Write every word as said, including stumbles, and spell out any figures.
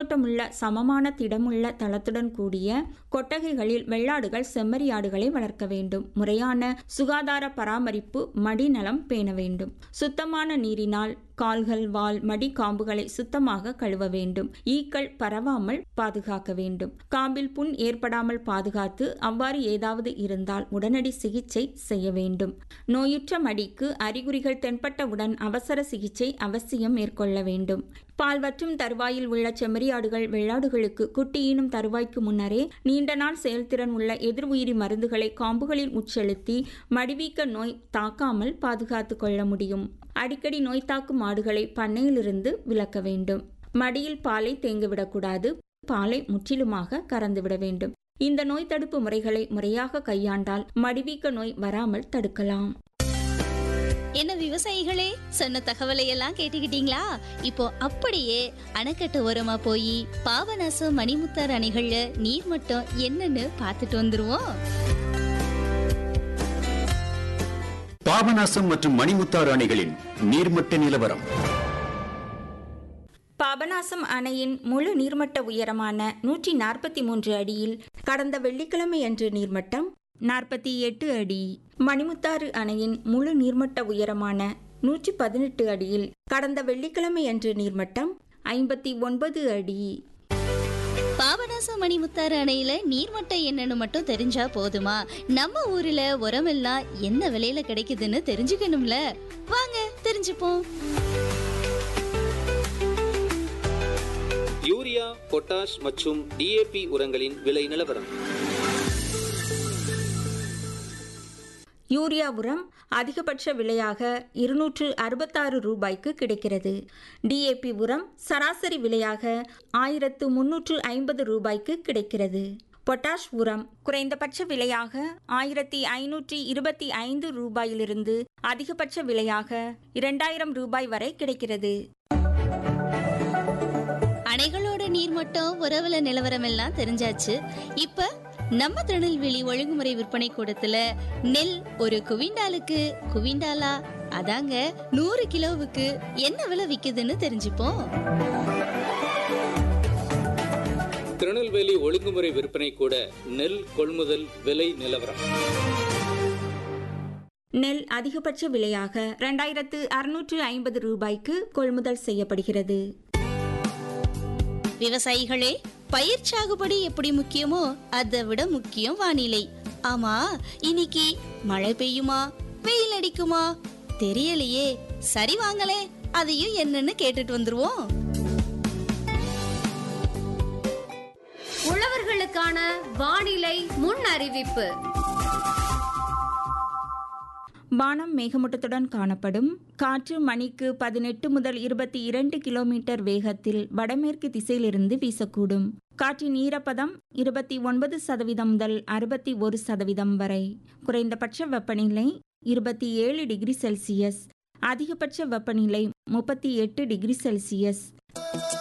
காற்றோட்டமுள்ள சமமான திடமுள்ள தளத்துடன் கூடிய கொட்டகைகளில் வெள்ளாடுகள் செம்மறியாடுகளை வளர்க்க வேண்டும். முறையான சுகாதார பராமரிப்பு, மடிநலம் பேண வேண்டும். சுத்தமான நீரினால் கால்கள், வால், மடி காம்புகளை சுத்தமாக கழுவ வேண்டும். ஈக்கள் பரவாமல் பாதுகாக்க வேண்டும். காம்பில் புண் ஏற்படாமல் பாதுகாத்து, அவ்வாறு ஏதாவது இருந்தால் உடனடி சிகிச்சை செய்ய வேண்டும். நோயுற்ற மடிக்கு அறிகுறிகள் தென்பட்டவுடன் அவசர சிகிச்சை அவசியம் மேற்கொள்ள வேண்டும். பால் வற்றும் தருவாயில் உள்ள செம்மறியாடுகள் வெள்ளாடுகளுக்கு குட்டியினும் தருவாய்க்கு முன்னரே நீண்ட நாள் செயல்திறன் உள்ள எதிர் உயிரி மருந்துகளை காம்புகளில் உட்செலுத்தி மடிவீக்க நோய் தாக்காமல் பாதுகாத்து கொள்ள முடியும். அடிக்கடி நோய் தாக்கும் மாடுகளை பண்ணையிலிருந்து விலக்க வேண்டும். மடியில் பாலை தேங்கிவிடக்கூடாது. பாலை முற்றிலுமாக கறந்துவிட வேண்டும். இந்த நோய் தடுப்பு முறைகளை முறையாக கையாண்டால் மடிவீக்க நோய் வராமல் தடுக்கலாம். என்ன விவசாயிகளே, சொன்ன தகவலை எல்லாம் கேட்டுக்கிட்டீங்களா? இப்போ அப்படியே அணைக்கட்டு ஓரமா போய் பாபநாசம், மணிமுத்தாறு அணைகள்ல நீர் மட்டம் என்னன்னு பார்த்துட்டு வந்துருவோம். பாபநாசம் மற்றும் மணிமுத்தாறு அணைகளின் நீர்மட்ட நிலவரம். பாபநாசம் அணையின் முழு நீர்மட்ட உயரமான நூற்றி நாற்பத்தி மூன்று அடியில் கடந்த வெள்ளிக்கிழமை அன்று நீர்மட்டம் நாற்பத்தி எட்டு அடி. மணிமுத்தாறு அணையின் முழு நீர்மட்ட உயரமான நூற்றி பதினெட்டு அடியில் கடந்த வெள்ளிக்கிழமை அன்று நீர்மட்டம் ஐம்பத்தி ஒன்பது அடி. பாபநாசம் மணிமுத்தாறு அணையில நீர்மட்டம் என்னன்னு மட்டும் தெரிஞ்சா போதுமா? நம்ம ஊர்ல உரமெல்லாம் என்ன விலையில கிடைக்குதுன்னு தெரிஞ்சுக்கணும்ல. வாங்க தெரிஞ்சுப்போம். யூரியா, பொட்டாஷ் மற்றும் டிஏபி உரங்களின் விலை நிலவரம். யூரியா உரம் அதிகபட்ச விலையாக இருநூற்று அறுபத்தாறு ரூபாய்க்கு கிடைக்கிறது. டிஏபி உரம் சராசரி விலையாக ஆயிரத்து முன்னூற்று ஐம்பது ரூபாய்க்கு கிடைக்கிறது. பொட்டாஷ் உரம் குறைந்தபட்ச விலையாக ஆயிரத்தி ஐநூற்றி இருபத்தி ஐந்து ரூபாயிலிருந்து அதிகபட்ச விலையாக இரண்டாயிரம் ரூபாய் வரை கிடைக்கிறது. அணைகளோட நீர்மட்டம், உறவுல நிலவரம் எல்லாம் தெரிஞ்சாச்சு. இப்ப நம்ம திருநெல்வேலி ஒழுங்குமுறை விற்பனை கூடத்துல நெல் ஒரு குவிண்டாலுக்கு குவிண்டாலா அதாங்க நூறு கிலோவுக்கு என்ன விலை விக்குதுன்னு தெரிஞ்சுப்போம். திருநெல்வேலி ஒழுங்குமுறை விற்பனை கூட நெல் கொள்முதல் விலை நிலவரம். நெல் அதிகபட்ச விலையாக இரண்டாயிரத்து அறுநூற்று ஐம்பது ரூபாய்க்கு கொள்முதல் செய்யப்படுகிறது. விவசாயிகளே, பயிர் சாகுபடி எப்படி முக்கியமோ அதை விட முக்கியம் வானிலை. ஆமா, இன்னைக்கு மழை பெய்யுமா, வெயில் அடிக்குமா தெரியலையே. சரி வாங்களே, அதையும் என்னன்னு கேட்டுட்டு வந்துருவோம். உழவர்களுக்கான வானிலை முன் அறிவிப்பு. வானம் மேகமூட்டத்துடன் காணப்படும். காற்று மணிக்கு பதினெட்டு முதல் இருபத்தி இரண்டு கிலோமீட்டர் வேகத்தில் வடமேற்கு திசையிலிருந்து வீசக்கூடும். காற்றின் ஈரப்பதம் இருபத்தி ஒன்பது சதவீதம் முதல் அறுபத்தி ஒரு சதவீதம் வரை. குறைந்தபட்ச வெப்பநிலை இருபத்தி ஏழு டிகிரி செல்சியஸ், அதிகபட்ச வெப்பநிலை முப்பத்தி எட்டு டிகிரி செல்சியஸ்.